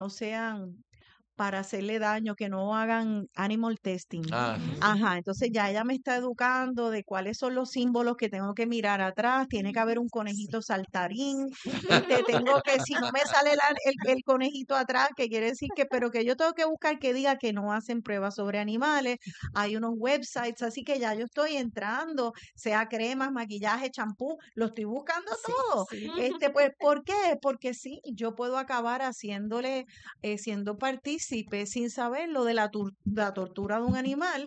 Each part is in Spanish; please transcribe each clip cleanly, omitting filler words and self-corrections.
no sean para hacerle daño, que no hagan animal testing. Ah, Ajá, entonces ya ella me está educando de cuáles son los símbolos que tengo que mirar atrás. Tiene que haber un conejito saltarín. Tengo que, si no me sale el conejito atrás, que quiere decir que, pero que yo tengo que buscar que diga que no hacen pruebas sobre animales. Hay unos websites, así que ya yo estoy entrando, sea cremas, maquillaje, champú, lo estoy buscando Sí, todo. sí. Pues, ¿por qué? Porque sí, yo puedo acabar haciéndole, siendo partícipe sin saber lo de la tortura de un animal.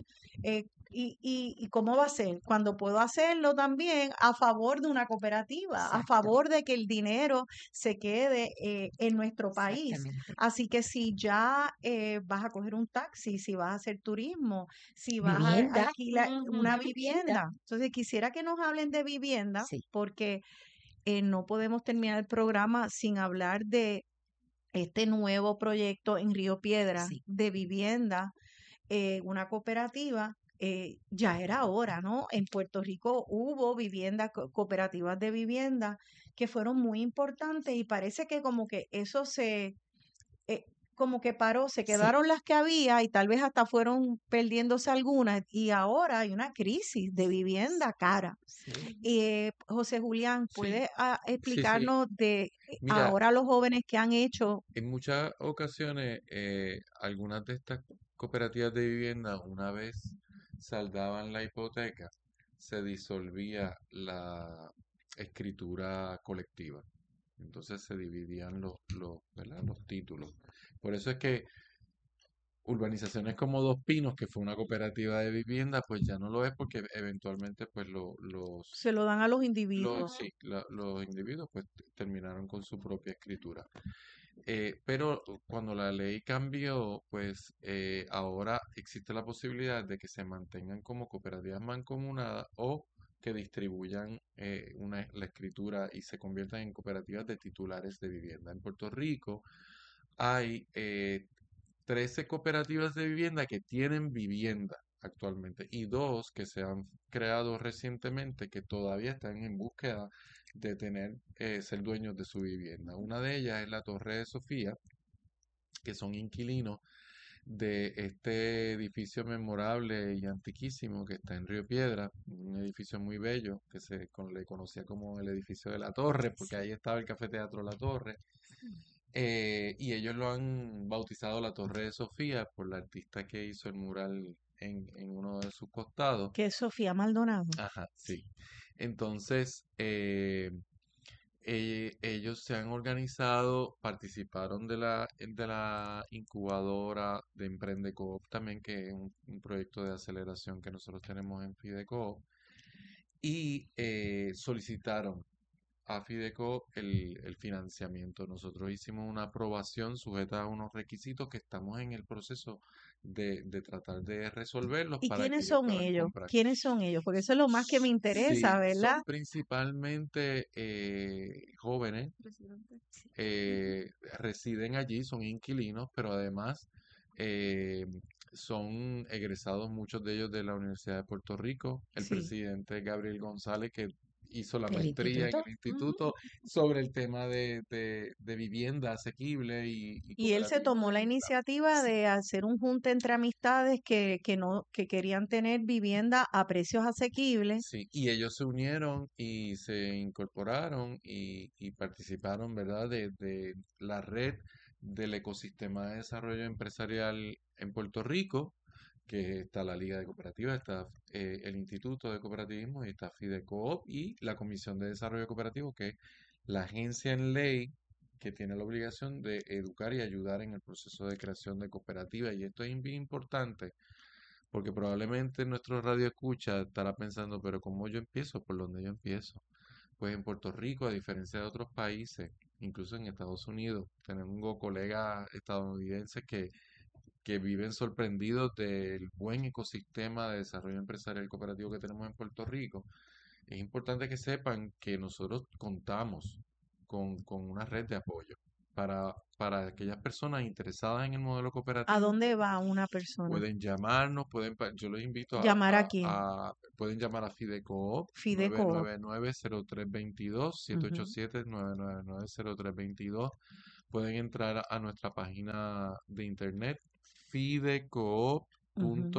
¿Y cómo va a ser? Cuando puedo hacerlo también a favor de una cooperativa, a Exacto. favor de que el dinero se quede en nuestro país. Exactamente. Así que si ya vas a coger un taxi, si vas a hacer turismo, si vas a Vivienda. alquilar Ujú, una una vivienda. vivienda. Entonces quisiera que nos hablen de vivienda, Sí. porque no podemos terminar el programa sin hablar de este nuevo proyecto en Río Piedra Sí. de vivienda, una cooperativa. Ya era hora, ¿no? En Puerto Rico hubo viviendas, cooperativas de vivienda que fueron muy importantes y parece que como que eso eh, como que paró, se Sí. quedaron las que había y tal vez hasta fueron perdiéndose algunas y ahora hay una crisis de vivienda cara. Sí. José Julián, sí, ¿puede sí, sí. explicarnos de Mira, ahora los jóvenes que han hecho? en muchas ocasiones, algunas de estas cooperativas de vivienda, una vez saldaban la hipoteca, se disolvía la escritura colectiva. Entonces se dividían ¿verdad? Los títulos. Por eso es que urbanizaciones como Dos Pinos, que fue una cooperativa de vivienda, pues ya no lo es porque eventualmente pues Se lo dan a los individuos. sí, los individuos pues terminaron con su propia escritura. Pero cuando la ley cambió, pues ahora existe la posibilidad de que se mantengan como cooperativas mancomunadas o que distribuyan la escritura y se conviertan en cooperativas de titulares de vivienda. En Puerto Rico hay 13 cooperativas de vivienda que tienen vivienda actualmente y dos que se han creado recientemente que todavía están en búsqueda de ser dueños de su vivienda. Una de ellas es la Torre de Sofía, que son inquilinos de este edificio memorable y antiquísimo que está en Río Piedra, un edificio muy bello que le conocía como el edificio de la Torre, porque Sí. ahí estaba el Café Teatro La Torre. Y ellos lo han bautizado la Torre de Sofía por la artista que hizo el mural en uno de sus costados. Que es Sofía Maldonado. Ajá, sí. Entonces, ellos se han organizado, participaron de la incubadora de Emprende Coop también, que es un proyecto de aceleración que nosotros tenemos en Fidecoop, y solicitaron a Fideco el financiamiento. Nosotros hicimos una aprobación sujeta a unos requisitos que estamos en el proceso de tratar de resolverlos ¿Y para que quiénes ellos son puedan ellos? comprar. ¿Quiénes son ellos? Porque eso es lo más que me interesa, Sí, ¿verdad? son principalmente jóvenes, Presidente. Sí. residen allí, son inquilinos, pero además eh, son egresados muchos de ellos de la Universidad de Puerto Rico. El Sí. presidente Gabriel González, que hizo la Del maestría en instituto. el instituto sobre el tema de vivienda asequible y Y él se cooperativa. tomó la iniciativa Sí. de hacer un junte entre amistades que querían tener vivienda a precios asequibles. Sí, y ellos se unieron y se incorporaron y participaron, ¿verdad?, de la red del ecosistema de desarrollo empresarial en Puerto Rico, que está la Liga de Cooperativas, está el Instituto de Cooperativismo y está Fidecoop y la Comisión de Desarrollo Cooperativo, que es la agencia en ley que tiene la obligación de educar y ayudar en el proceso de creación de cooperativas. Y esto es bien importante porque probablemente nuestro radio escucha estará pensando, pero ¿cómo yo empiezo? ¿Por dónde yo empiezo? Pues en Puerto Rico, a diferencia de otros países, incluso en Estados Unidos, tenemos colegas estadounidenses que viven sorprendidos del buen ecosistema de desarrollo empresarial cooperativo que tenemos en Puerto Rico. Es importante que sepan que nosotros contamos con una red de apoyo para aquellas personas interesadas en el modelo ¿A cooperativo. dónde va una persona? Pueden llamarnos, yo los invito ¿Llamar a quién? pueden llamar a Fidecoop Fideco. 999-0322, Ujú. 787-999-0322, pueden entrar a nuestra página de internet fidecoop.coop, Ujú.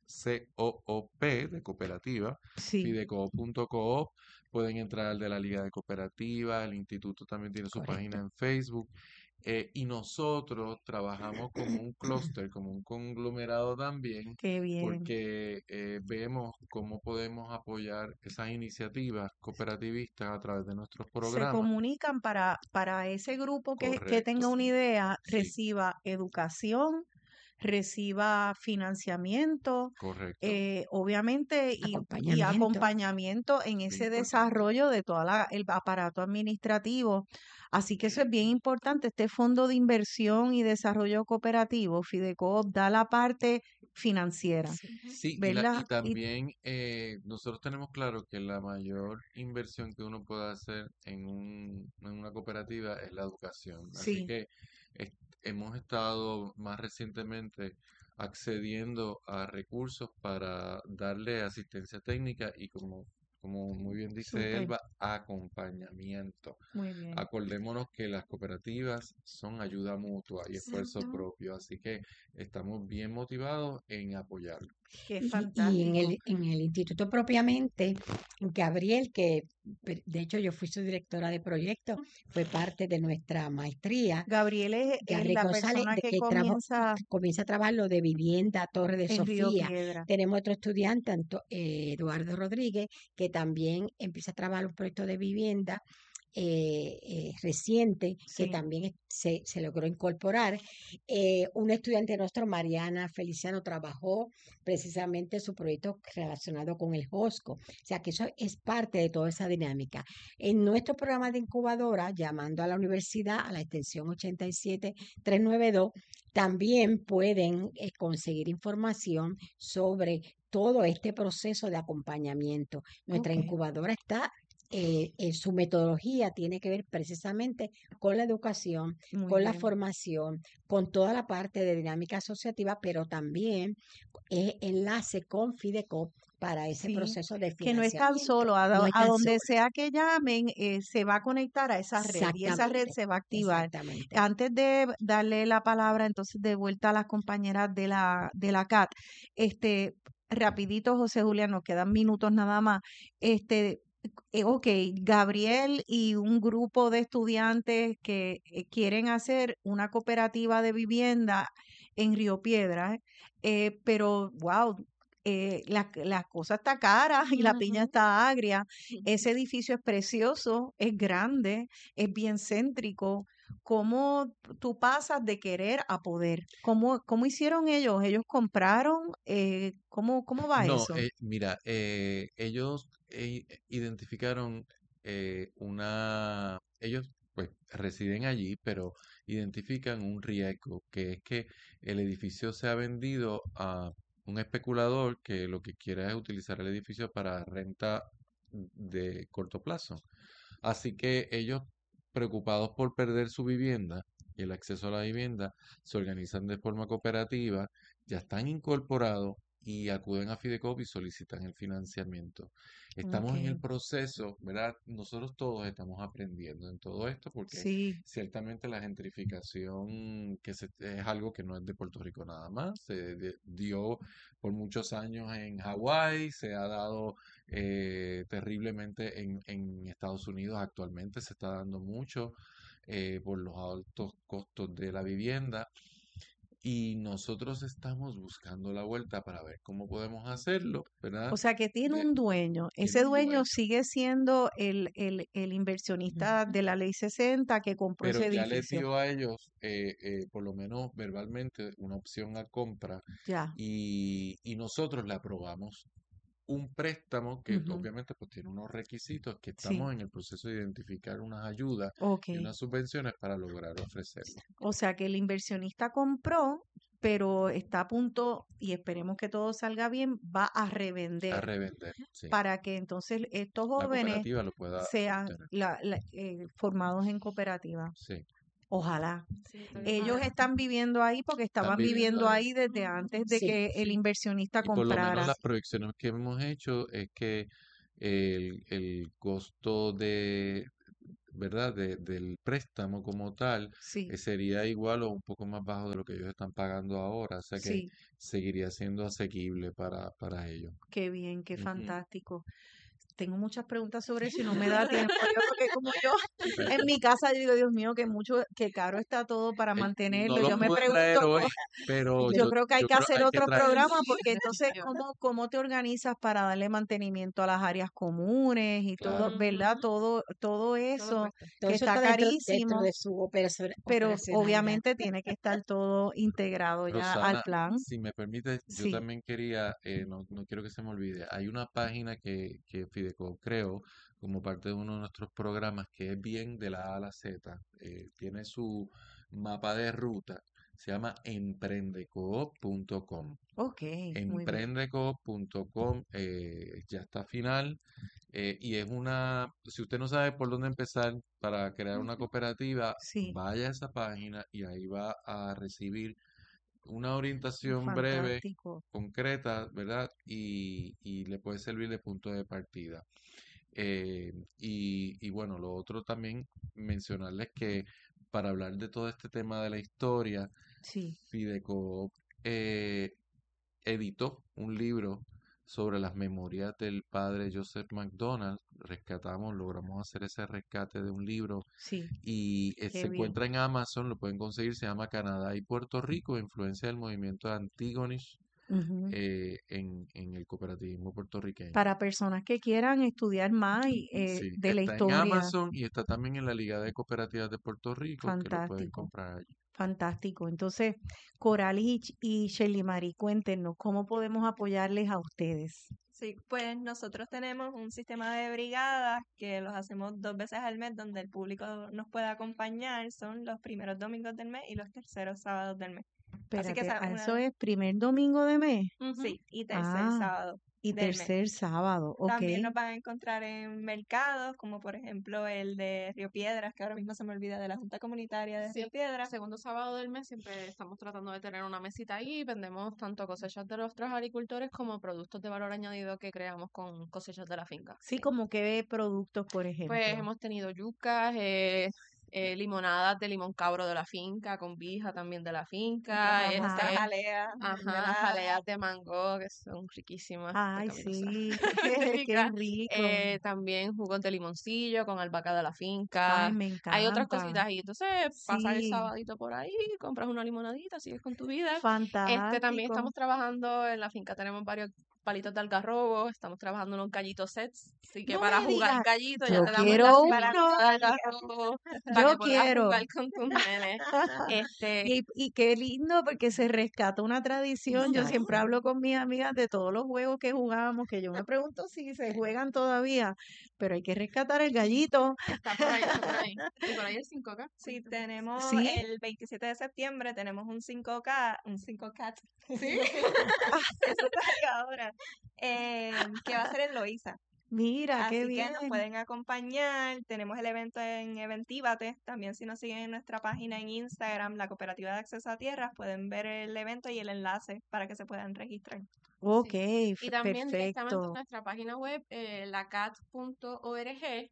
de cooperativa, Sí, fidecoop.coop. Pueden entrar al de la Liga de Cooperativas, el instituto también tiene su página Correcto. en Facebook. Y nosotros trabajamos como un clúster, como un conglomerado también, qué bien. porque vemos cómo podemos apoyar esas iniciativas cooperativistas a través de nuestros Se programas. comunican para ese grupo que tenga Correcto, una idea, sí, reciba educación, reciba financiamiento, correcto, obviamente, y Acompañamiento. acompañamiento en muy ese importante. desarrollo de todo el aparato administrativo. Así que eso es bien importante. Este Fondo de Inversión y Desarrollo Cooperativo, Fidecoop, da la parte financiera, Sí. Sí, y ¿verdad? Y también nosotros tenemos claro que la mayor inversión que uno puede hacer en una cooperativa es la educación. Así sí, que es- hemos estado más recientemente accediendo a recursos para darle asistencia técnica y como muy bien dice súper, Elba, acompañamiento. muy bien. Acordémonos que las cooperativas son ayuda mutua y esfuerzo Exacto. propio, así que estamos bien motivados en apoyarlo. Qué Y fantástico. en el instituto propiamente, Gabriel, de hecho yo fui su directora de proyecto, fue parte de nuestra maestría. Gabriel es Gabriel la González, persona de que que comienza comienza a trabajar lo de vivienda Torre de en Río Sofía. Piedra. Tenemos otro estudiante, Eduardo Rodríguez, que también empieza a trabajar un proyecto de vivienda reciente, que Sí, también se logró incorporar. Un estudiante nuestro, Mariana Feliciano, trabajó precisamente su proyecto relacionado con el HOSCO. O sea que eso es parte de toda esa dinámica. En nuestro programa de incubadora, llamando a la universidad a la extensión 87392, también pueden conseguir información sobre todo este proceso de acompañamiento. Nuestra ok, incubadora está, en su metodología tiene que ver precisamente con la educación, muy con la bien. formación, con toda la parte de dinámica asociativa, pero también enlace con Fideco para ese Sí, proceso de que no están financiamiento. solos, No a están donde solos. sea que llamen, se va a conectar a esa red y esa red Exactamente, se va a activar. exactamente. Antes de darle la palabra entonces de vuelta a las compañeras de la CAT, este, rapidito, José Julián, nos quedan minutos nada más. Este, ok, Gabriel y un grupo de estudiantes que quieren hacer una cooperativa de vivienda en Río Piedras, pero wow, la cosa está cara y la piña Ujú. está agria. Ese edificio es precioso, es grande, es bien céntrico. ¿Cómo tú pasas de querer a poder? ¿Cómo hicieron ellos? ¿Ellos compraron? ¿Cómo va No, eso? mira, ellos identificaron ellos pues residen allí, pero identifican un riesgo, que es que el edificio se ha vendido a un especulador que lo que quiere es utilizar el edificio para renta de corto plazo. Así que ellos, preocupados por perder su vivienda y el acceso a la vivienda, se organizan de forma cooperativa, ya están incorporados y acuden a Fidecoop y solicitan el financiamiento. Ok, Estamos en el proceso, ¿verdad? Nosotros todos estamos aprendiendo en todo esto porque sí, ciertamente la gentrificación es algo que no es de Puerto Rico nada más, dio por muchos años en Hawái, se ha dado terriblemente en Estados Unidos actualmente, se está dando mucho por los altos costos de la vivienda. Y nosotros estamos buscando la vuelta para ver cómo podemos hacerlo, o ¿verdad? sea que tiene De, un dueño. tiene Ese un dueño dueño, sigue siendo el inversionista de la Ley 60 que compró pero ese ya les edificio. dio a ellos, por lo menos verbalmente, una opción a compra Ya, y nosotros le aprobamos un préstamo que ujú, obviamente pues tiene unos requisitos que sí, estamos en el proceso de identificar unas ayudas ok. y unas subvenciones para lograr ofrecerlo, O sea que el inversionista compró, pero está a punto, y esperemos que todo salga bien, va a a revender revender, sí. para que entonces estos La jóvenes cooperativa lo pueda sean obtener, formados en cooperativa. sí. Ojalá. Sí, Ellos ojalá. están viviendo ahí porque Están estaban viviendo viviendo ahí. ahí desde antes de Sí, que el inversionista Y por lo menos comprara. las proyecciones que hemos hecho es que el costo ¿verdad? Del préstamo como tal, Sí, sería igual o un poco más bajo de lo que ellos están pagando ahora, o sea que sí, seguiría siendo asequible para ellos. qué bien, qué Ujú. fantástico. Tengo muchas preguntas sobre eso y no me da tiempo. Yo creo que como yo en mi casa, yo digo, Dios mío, que mucho, que caro está todo para No mantenerlo. lo Yo me pude traer pregunto, hoy, pero yo creo que hay yo que creo hacer hay que otro traerlo. programa porque entonces, ¿cómo te organizas para darle mantenimiento a las áreas comunes y todo, Claro. ¿verdad? Ujú. Todo Todo eso cuesta. Todo que eso está está dentro carísimo, de su pero operacionalidad. obviamente tiene que estar todo integrado ya al Rosana, plan. si me permite, yo Sí, también quería, no quiero que se me olvide, hay una página que Fideco creó como parte de uno de nuestros programas que es bien de la A a la Z, tiene su mapa de ruta, se llama emprendecoop.com. ok, muy bien. Emprendecoop.com ya está final, y es si usted no sabe por dónde empezar para crear una Ujú. cooperativa, Sí, vaya a esa página y ahí va a recibir una orientación breve, fantástico. concreta, ¿verdad? Y le puede servir de punto de partida. Y bueno, lo otro también, mencionarles que para hablar de todo este tema de la historia, Sí. Fideco eh, editó un libro sobre las memorias del padre Joseph McDonald. Logramos hacer ese rescate de un libro Sí, y qué se bien. encuentra en Amazon, lo pueden conseguir, se llama Canadá y Puerto Rico, influencia del movimiento de Antígonis Ujú. en el cooperativismo puertorriqueño. Para personas que quieran estudiar más Sí, de la está en historia. Amazon y está también en la Liga de Cooperativas de Puerto Rico, que lo pueden Fantástico, comprar allí. fantástico. Entonces, Coralis y Shelly Marie, cuéntenos cómo podemos apoyarles a ustedes. Sí, pues nosotros tenemos un sistema de brigadas que los hacemos 2 veces al mes donde el público nos puede acompañar. Son los primeros domingos del mes y los terceros sábados del mes. Así que Espérate, esa es ¿eso una, es primer domingo de mes? Ujú. sí, y tercer Ah, sábado y del mes. tercer sábado, ok. También nos van a encontrar en mercados, como por ejemplo el de Río Piedras, que ahora mismo se me olvida, de la Junta Comunitaria de Río Sí, Piedras. segundo sábado del mes siempre estamos tratando de tener una mesita ahí. Vendemos tanto cosechas de nuestros agricultores como productos de valor añadido que creamos con cosechas de la finca. Sí, como qué productos, por Pues ejemplo. hemos tenido yucas, limonadas de limón cabro de la finca, con vija también de la Nuestra finca, famosa Ajá. jalea ajá, mermelada. jaleas de mango que son riquísimas, Ay, pecaminosas, sí, qué ricas. rico. También jugos de limoncillo con albahaca de la Ay, finca. me Hay otras encanta. cositas y entonces pasas el Sí, sabadito por ahí, compras una limonadita, sigues con tu vida. También fantástico. estamos trabajando en la finca, tenemos varios palitos de algarrobo, estamos trabajando en unos gallitos sets, así que No para me jugar digas, gallito ya yo te damos la quiero Para semillita uno, de Natalia. algarrobo para que yo puedas quiero. jugar con tus nenes. Este, Y qué lindo porque se rescata una tradición. Yo siempre exacto. hablo con mis amigas de todos los juegos que jugábamos, que yo me pregunto si se juegan todavía, pero hay que rescatar el gallito. Está por ahí, está por ahí. Y por ahí el 5K. Sí, tenemos ¿Sí? el 27 de septiembre, tenemos un 5K, un 5K, ¿Sí? eso salga ahora, que va a ser en Loíza. Mira, qué Así que nos bien. pueden acompañar. Tenemos el evento en Eventívate. También si nos siguen en nuestra página en Instagram, la Cooperativa de Acceso a Tierras, pueden ver el evento y el enlace para que se puedan registrar. Ok, Sí. Y también directamente en perfecto. nuestra página web, lacat.org,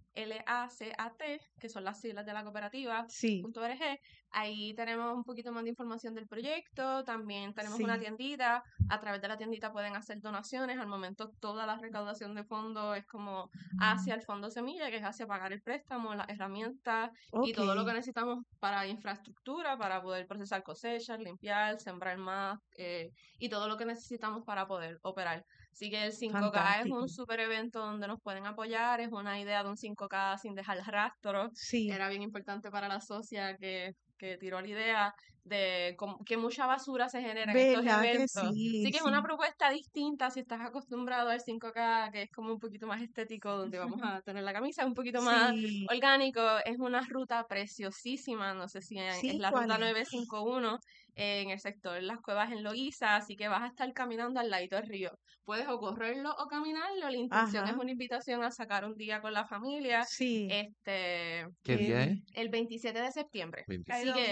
LACAT, que son las siglas de la cooperativa, Sí, .org. Ahí tenemos un poquito más de información del proyecto. También tenemos una sí. tiendita. A través de la tiendita pueden hacer donaciones. Al momento toda la recaudación de fondos es como hacia el Fondo Semilla, que es hacia pagar el préstamo, las herramientas y Ok. todo lo que necesitamos para infraestructura, para poder procesar cosechas, limpiar, sembrar más, y todo lo que necesitamos para poder operar. Así que el 5K es un Fantástico. super evento donde nos pueden apoyar, es una idea de un 5K sin dejar rastro. Sí, Era bien importante para la socia que tiró la idea de que mucha basura se genera en estos ¿verdad que eventos. sí? Así que es una Sí, propuesta distinta si estás acostumbrado al 5K, que es como un poquito más estético, donde vamos a tener la camisa un poquito más sí, orgánico. Es una ruta preciosísima, no sé si es sí, la ¿cuál ruta es? 951 en el sector Las Cuevas en Loíza, así que vas a estar caminando al ladito del río. Puedes o correrlo o caminarlo, la intención es Ajá, una invitación a sacar un día con la familia, sí, este, ¿Qué qué día es? bien. el 27 de septiembre. Cae Así 27. que domingo.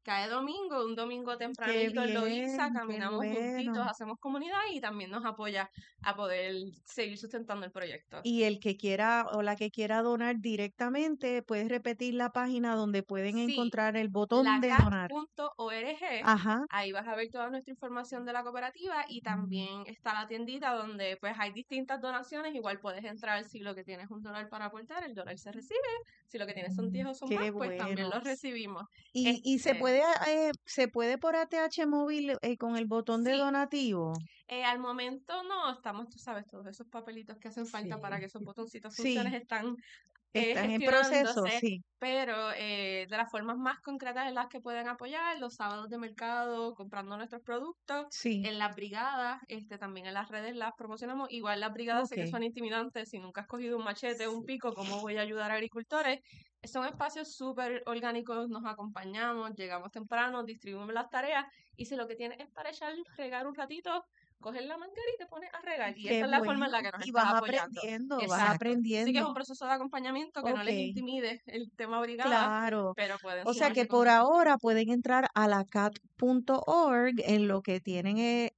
cae domingo, un domingo Qué tempranito en Loíza, bien, qué caminamos juntitos, bueno. hacemos comunidad y también nos apoya a poder seguir sustentando el proyecto. Y el que quiera o la que quiera donar directamente, puedes repetir la página donde pueden Sí, encontrar el botón de donar. lacat.org, Ajá. ahí vas a ver toda nuestra información de la cooperativa y también está la tiendita donde pues hay distintas donaciones, igual puedes entrar si lo que tienes es $1 para aportar, el dólar se recibe, si lo que tienes son 10 o son más, Qué pues también bueno. los recibimos. Y se puede por ATH móvil con el botón de Sí. donativo. Al momento no, estamos, tú sabes, todos esos papelitos que hacen falta para que esos botoncitos Sí. funcionen están Están en proceso, gestionándose, sí. pero de las formas más concretas en las que pueden apoyar, los sábados de mercado, comprando nuestros productos, Sí. en las brigadas, también en las redes las promocionamos. Igual las brigadas sé que Ok. son intimidantes, si nunca has cogido un machete o un pico, ¿cómo voy a ayudar a agricultores? Son espacios súper orgánicos, nos acompañamos, llegamos temprano, distribuimos las tareas y si lo que tienes es para regar un ratito, coges la manguera y te pones a regar. Y Qué esa es la forma en bueno. la que nos Y estás vas apoyando. aprendiendo, vas Exacto. Así que es aprendiendo. un proceso de acompañamiento que no les Ok. intimide el tema brigada, Claro. pero pueden O sea sumarse que con por nosotros. ahora pueden entrar a lacat.org en lo que tienen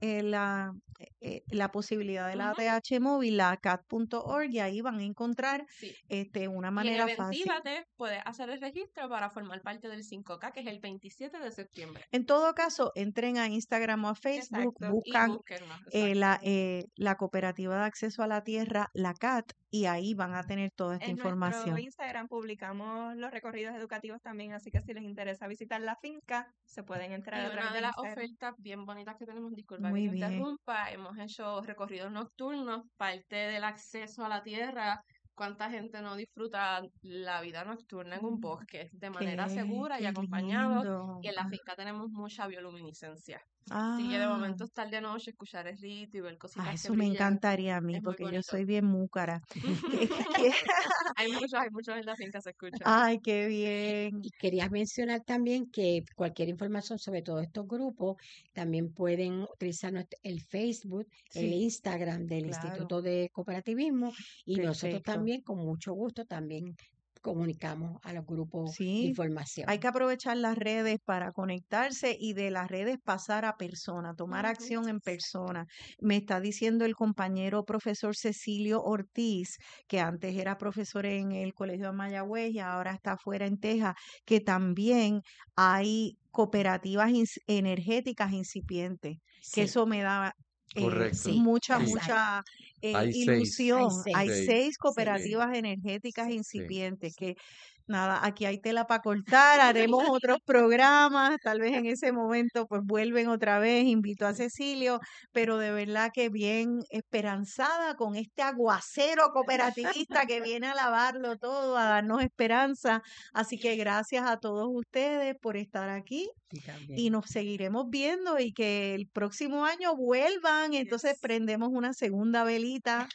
la posibilidad de la Ujú. ATH móvil, lacat.org, y ahí van a encontrar Sí. una Y en manera fácil. Eventívate puedes hacer el registro para formar parte del 5K, que es el 27 de septiembre. En todo caso, entren a Instagram o a Facebook, Exacto. Y buscan búsquennos. Exacto. la Cooperativa de Acceso a la Tierra, la CAT, y ahí van a tener toda esta En nuestro información. Instagram publicamos los recorridos educativos también, así que si les interesa visitar la finca, se pueden entrar Y a una través de de las Instagram. ofertas bien bonitas que tenemos, disculpa que Muy te bien. interrumpa, hemos hecho recorridos nocturnos, parte del acceso a la tierra. ¿Cuánta gente no disfruta la vida nocturna en un bosque de manera segura y Qué acompañado? lindo. Y en la finca tenemos mucha bioluminiscencia. Así que de Ah, momento estar de noche, escuchar el rito y ver cositas que eso me brillan encantaría a mí, es muy porque yo bonito. soy bien múcara. Que- Hay muchos en la finca, se escucha. Ay, qué bien. Y quería mencionar también que cualquier información sobre todos estos grupos también pueden utilizar el Facebook, el Sí, Instagram del claro. Instituto de Cooperativismo y nosotros Perfecto. también con mucho gusto también comunicamos a los grupos de Sí, información. hay que aprovechar las redes para conectarse y de las redes pasar a persona, tomar Ujú. acción en persona. Me está diciendo el compañero profesor Cecilio Ortiz, que antes era profesor en el Colegio de Mayagüez y ahora está fuera en Texas, que también hay cooperativas energéticas incipientes, que Sí, eso me da Correcto. sí, mucha, Sí. las hay. mucha Hay 6. ilusión. Hay seis. 6 Sí. cooperativas energéticas Sí. incipientes que nada, aquí hay tela para cortar, haremos otros programas, tal vez en ese momento pues vuelven otra vez, invito a Cecilio, pero de verdad que bien esperanzada con este aguacero cooperativista que viene a lavarlo todo, a darnos esperanza. Así que gracias a todos ustedes por estar aquí Y también. y nos seguiremos viendo y que el próximo año vuelvan, entonces prendemos una segunda velita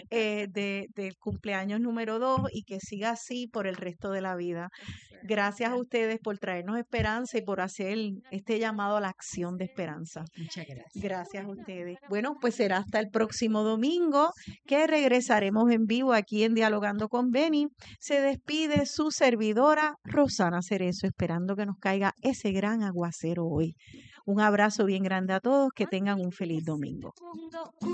del cumpleaños número 2 y que siga así por el resto de la vida. Gracias a ustedes por traernos esperanza y por hacer este llamado a la acción de esperanza. Muchas gracias. Gracias a ustedes. Bueno, pues será hasta el próximo domingo que regresaremos en vivo aquí en Dialogando con Beni. Se despide su servidora Rosana Cerezo, esperando que nos caiga ese gran aguacero hoy. Un abrazo bien grande a todos, que tengan un feliz domingo.